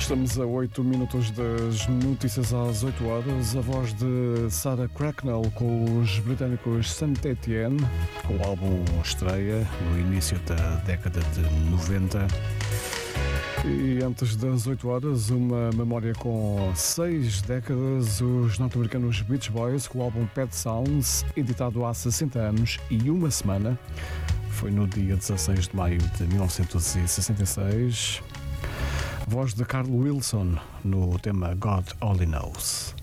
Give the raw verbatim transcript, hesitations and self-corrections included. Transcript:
Estamos a oito minutos das notícias às oito horas. A voz de Sarah Cracknell com os britânicos Saint Etienne, com o álbum estreia no início da década de noventa. E antes das oito horas, uma memória com seis décadas, os norte-americanos Beach Boys com o álbum Pet Sounds, editado há sessenta anos e uma semana. Foi no dia dezasseis de maio de mil novecentos e sessenta e seis. Voz de Carl Wilson no tema God Only Knows.